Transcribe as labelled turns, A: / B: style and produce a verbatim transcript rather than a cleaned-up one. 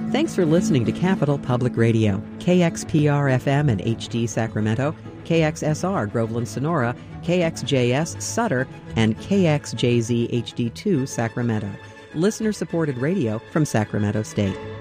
A: Thanks for listening to Capital Public Radio, K X P R F M and H D Sacramento, K X S R Groveland Sonora, K X J S Sutter, and K X J Z H D two Sacramento. Listener-supported radio from Sacramento State.